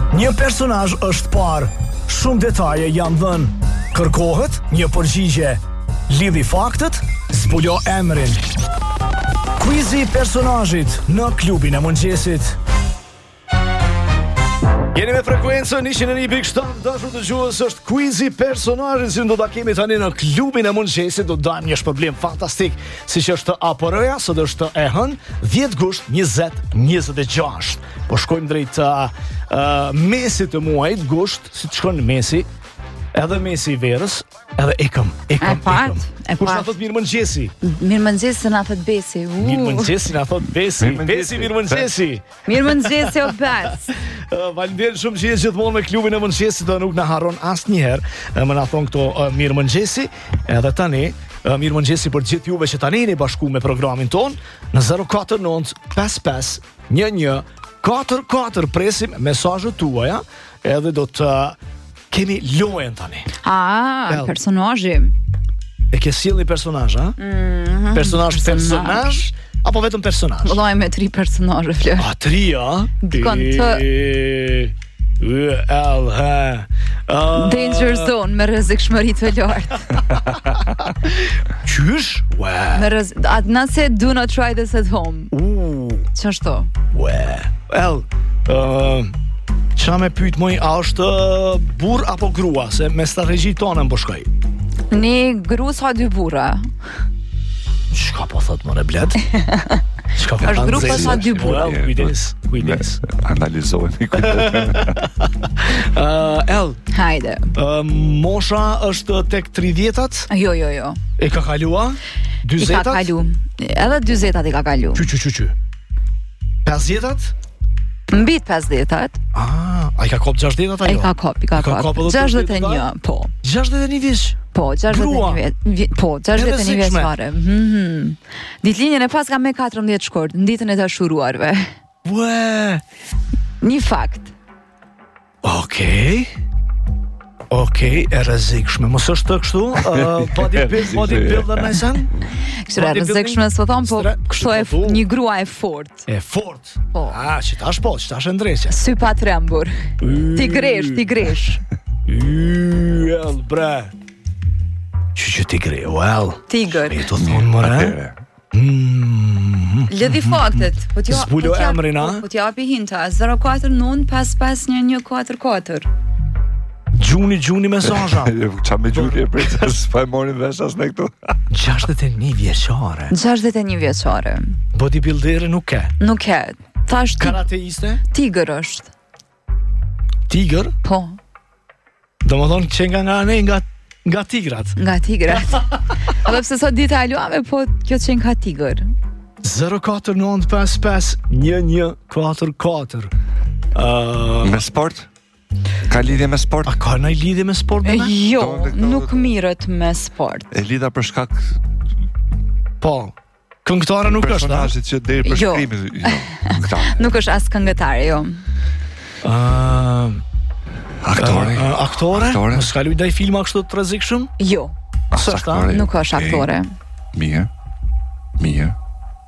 Një personazh është parë, shumë detaje janë dhënë. Kërkohet një përgjigje. Lidhi faktet, zbulo emrin. Quizi i personazhit në klubin e mëngjesit. Jeni me frekuencën 101.7, dashur dëgjues, është quizi personazhit që do ta kemi tani në klubin e mëngjesit. Do dajmë një shpërblim fantastik, siç është APR-ja, sot është e hënë, 10 gusht 2026. Po shkojmë drejt mesit të muajit gusht, si të shkon mesi, edhe mesi i verës, edhe ekëm. Kush na thot mirë mëngjesi? Mirë mëngjesi na thot Besi. Mirë mëngjesi na thot Besi. Besi mirë mëngjesi. Mirë mëngjesi o Bes. Faleminderit shumë që jeni gjithmonë me klubin e mëngjesit, do nuk na harron asnjëherë. Më na thon këto mirë mëngjesi, edhe tani mirë mëngjesi për gjithë juve që tani jeni bashku me programin ton në 049 55 11 44. Presim mesazhet tuaja, edhe do të kemi lojën tani. Personazhi. E ke sjellni personazh, a? Personazh apo vetëm personazh? Vëllai me 3 personazhe Flor. 3, a? Dikon Danger Zone me rrezikshmëri të lartë. Qysh? Adna se do not try this at home. Ç'ashtu? Qa me pyet moj, a është burr apo grua? Se me strategji tonë më shkoj. Një gru sa 2 burra. Çka po thot more bled? Është grupa sa 2 burra. Kujdes. Analizojeni. Hajde. Mosha është tek 30-at? Jo. E ka kalua? 40-at? I ka kalu. Edhe 40-at i ka kalu. Qy. 50-at? Mbit 50-at. A i ka kop 60-at ajo? I ka kop. 61, po. 61 vjeç? Po, 61 vjeçare. Ditëlinjën e pas ka me 14 shkort, në ditën e të shuruarve. Një fakt. Okej, e rrezikshme. Mos është kështu? Bodybuilder nëjsen? Kështu e rrezikshme së thonë, po kështu e një grua e fort. E fort? Po. Qitash e ndreqe. Sy pa trembur. Ti gresh. Bre. Që ti gre, Tigër. E të thonë mëre. Lëdhi faktet. Zbulo emrin, a? Po t'japi hinta. 049 55 11 44. Gjuni mesazha. Qa me gjuni e princës, pa e morin vesh as në këtu. 61 vjeçare. 61 vjeçare. Bodybuilder nuk ke? Nuk ke. Thash karateiste? Tigër është. Tigër? Po. Do më thonë që nga tigrat. Nga tigrat. Edhe pse sot dita e luame, po kjo që nga tigër. 049 55 11 44. Me sport? Ka lidhje me sport? A ka nëj lidhje me sport? Jo, nuk mirët me sport. E lidha për shkak... Po, këngëtare nuk është, a? Personazhit që deri për shkrimi. Nuk është as këngëtare, jo. Aktore? Mos ka luajtur filma kështu të rrezikshëm? Jo. Nuk është aktore. Mirë.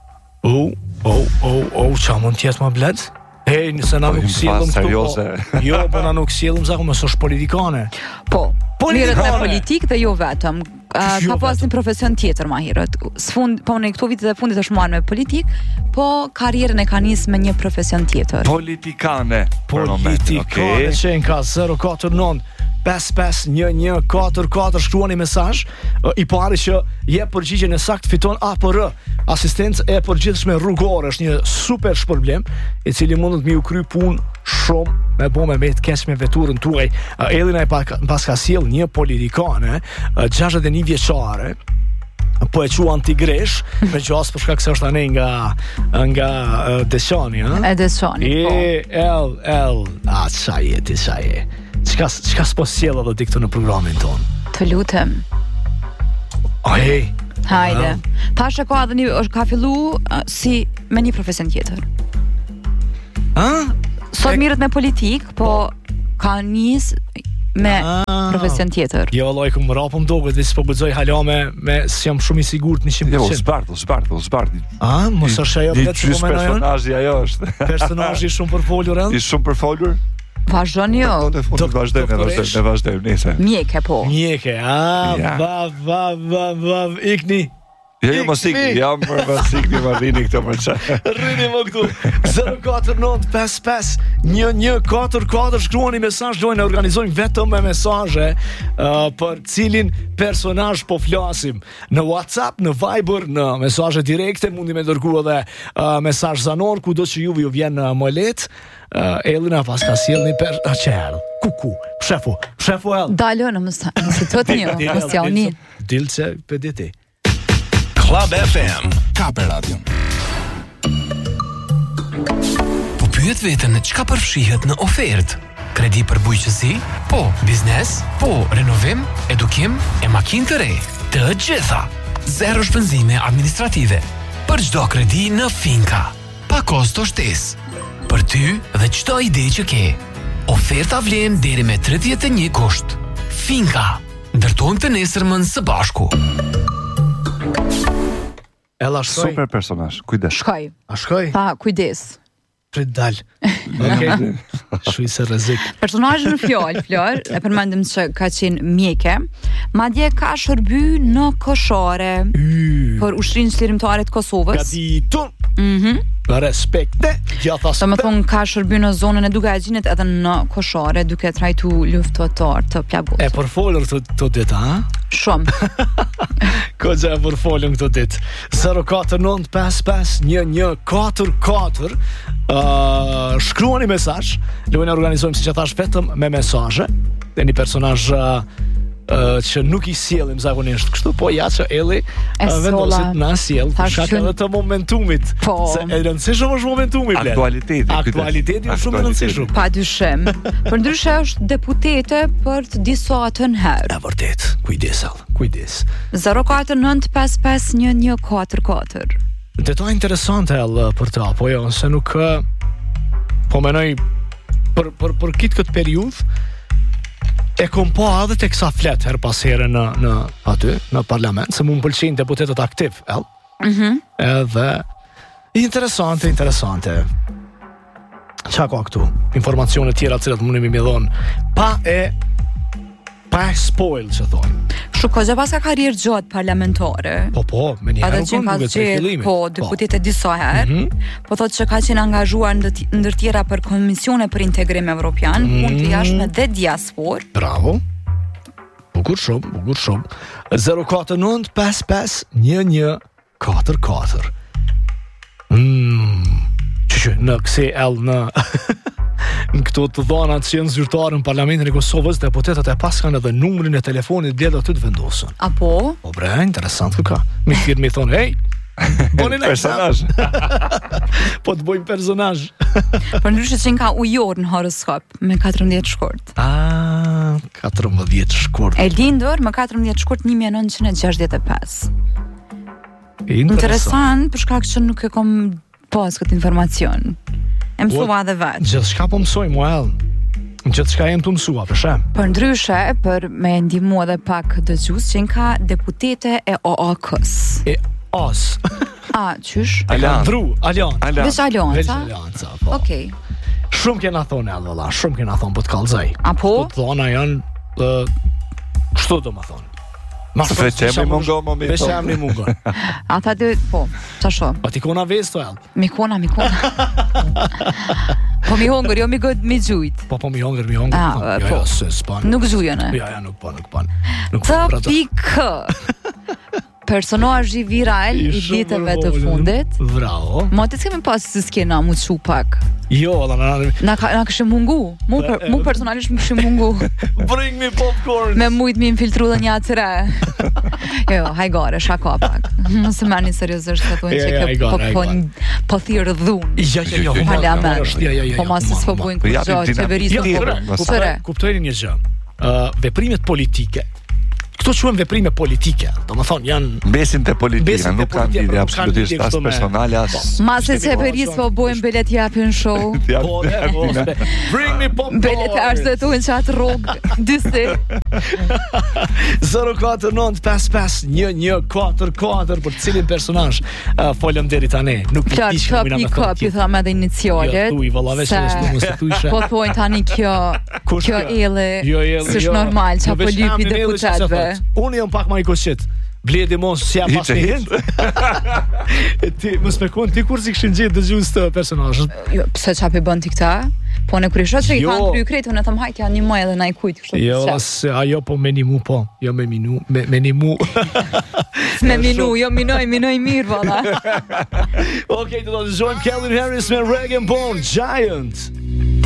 Qa mund t'jetë më bled? Nëse na nuk sjellëm këtu. Jo, po na nuk sjellëm zaku më është politikane. Po. Mirët me politikë dhe jo vetëm. Ka pas një profesion tjetër ma herët. Po në këto vitet e fundit është marrë me politikë, po karrierën e ka nisë me një profesion tjetër. Politikane që në ka 049 55 11 44. Shkruani mesazh. I pari që jep përgjigjen e saktë fiton APR, asistencë e përgjithshme rrugore. Është një super shpërblim i cili mundet mi u kry punë shumë me bëme me të keq me veturën tuaj. Elina e pas ka sjell një politikane 61 vjeçare. Po e quan Tigresh, me gjas për shkak se është anej nga Deçani, ha? E Deçani, po. Qa je. Qka s'po sjell edhe di këtu në programin ton? Të lutem. Hajde. Tash e ka edhe ka fillu si me një profesion tjetër. Sot mirët me politik, po ka nis me profesion tjetër. Jo, Allah, i këmë rapëm doget dhe si po bëzoj hala me si jam shumë i sigurt 100%. Jo, s'bartë. Mos është ajo vetë që po menojën? Personazhi ajo është. Personazhi shumë përfolur, I shumë përfolur? Vazhdoni jo. Do vazhdojmë nese. Mjeke po. Mjeke, vav, ikni. Jo, mos ikni, mos ikni, ma rini këto për qa. Rini më këtu. 049551144 shkruani mesazh, dojnë organizojmë vetëm me mesazhe për cilin personazh po flasim. Në WhatsApp, në Viber, në mesazhe direkte mundi me dërguar edhe mesazh zanor kudo që juve ju vjen më lehtë. Elina pas ka sjellni per çel. Kuku, shefu el. Dalë në mësë të të një, mësë jauni. Dilce pediti. Club FM, Kape Radio. Po pyet veten çka përfshihet në ofertë? Kredi për bujqësi? Po. Biznes? Po. Renovim? Edukim? E makinë të re? Të gjitha. Zero shpenzime administrative. Për çdo kredi në Finka. Pa kosto shtesë. Për ty dhe çdo ide që ke. Oferta vlen deri me 31 gusht. Finka. Ndërtojmë të nesërmën së bashku. Ella shkoj. Super personazh, kujdes. Shkoj. A shkoj? Pa, kujdes. Prit dal. Okej. Shuj se rrezik. Personazhi në Flor, e përmendim që ka qenë mjeke, madje ka shërby në koshare për ushtrinë çlirimtare të Kosovës. Gatiton. Respekte, gjithashtu. Do të thonë ka shërby në zonën e Dugaxhinit edhe në koshare duke trajtu luftëtar të plagosur. E përfolur të ditë, ha? Shumë. Koza e përfolur këtë ditë. 049551144 shkruani mesazh, lejoni organizojmë siç e thash vetëm me mesazhe. Dhe një personazh që nuk i sjellim zakonisht kështu, po ja që Elli vendoset na sjell shkak edhe të momentumit. Se e rëndësishëm është momentumi, Aktualiteti është shumë e rëndësishëm. Padyshim. Përndryshe është deputete për të disatën herë. E vërtet. Kujdes. 049551144. Detaj interesante për ta, po jo, se nuk po menoj për këtë periudhë e kom pa edhe tek sa flet her pas here në aty në parlament, se mu më pëlqejnë deputetët aktiv, edhe interesante. Qa ka këtu? Informacione tjera cilat më nëmi me dhonë pa e spoil që thonë. Shukë pas ka karrierë gjatë parlamentare. Po, me njëherë u konë duke të fillimi. Po, deputete disa herë, po thotë që ka qenë angazhuar ndër tjera për komisione për integrim evropian, punë të jashtme dhe diaspor. Bravo. Bukur shumë. 049551144. Që në këse në këto të dhanat që janë zyrtarë në Parlamentin e Kosovës, deputetët e pas kanë edhe numrin e telefonit bledh aty të vendosën. Apo? Po bre, interesant ka. Mi thonë, hey, boni në personazh. Po të bojmë personazh. Për ndryshe që nga ujor në horoskop me 14 shkurt. 14 shkurt. E lindur me 14 shkurt 1965. Interesant, për shkak që nuk e kom pas këtë informacion. E mësua dhe vetë. Gjithçka po mësoj, muel. Gjithçka jem të mësua, për shem. Për ndryshe, për me ndihmu edhe pak dëgjues që ka deputete e OAK-s. Qysh? Veç alianca. Okej. Shumë kena thonë valla, shumë kena thonë po të kallzoj. Apo? Po të thona janë kështu do më thonë. Veçemni mungo. Ata dhe, po, qasho? Pa ti kona vesto, el? Mi kona. Po mi hongër, jo mi gjujt. Po mi hongër. Nuk gjujën e? Ja, nuk pan. Të pikë. Personazhi viral i ditëve të fundit. Bravo. Ma të s'kemi pas se s'kena mu të pak. Jo, na këshim mungu. Mu personalisht më këshim mungu. Bring me popcorn. Me mujt mi infiltru dhe një atëre. Jo, hajgare, shako pak. Mësë meni seriosisht të thonë që po thirë dhun. Jo, parlament. Po masë s'po bujnë kur gjatë qeverisë. Kuptojnë një gjë. Veprimet politike Këto quhen veprime politike. Domethënë janë besin te politika, nuk kanë lidhje absolutisht as personale as. Mase se peris po bojnë belet japin show. Bring me popcorn. Belet arsyetohen çat rrug 40 049551144 për cilin personazh folëm deri tani. Nuk i di çfarë më ka ju thamë edhe inicialet. Po thonë tani kjo elle. S'është normal çapo lypi deputetëve. Unë jam pak më i koshit. Bledi mos si ja pas hend. Ti mos më kon ti kur si kishin gjetë dëgjues të personazhit. Jo, pse çapi bën ti këta? Po në kur i shoh se i kanë kryer kretun, e them hajt ja një muaj edhe na I kujt kështu. Jo, ajo po me nimu po. Jo me minu, me nimu. Me minu, jo minoj mirë valla. Okej, do të dëgjojmë Calvin Harris me Rag and Bone Giant.